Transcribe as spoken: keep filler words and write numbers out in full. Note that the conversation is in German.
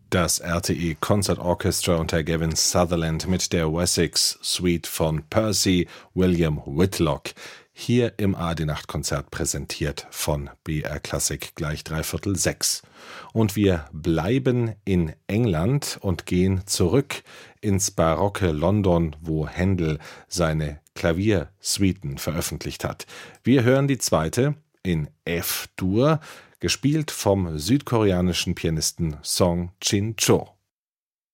Das R T E Concert Orchestra unter Gavin Sutherland mit der Wessex Suite von Percy William Whitlock. Hier im A R D-Nachtkonzert präsentiert von B R Klassik gleich dreiviertel sechs. Und wir bleiben in England und gehen zurück ins barocke London, wo Händel seine Klaviersuiten veröffentlicht hat. Wir hören die zweite in F-Dur, gespielt vom südkoreanischen Pianisten Song Jin-cho.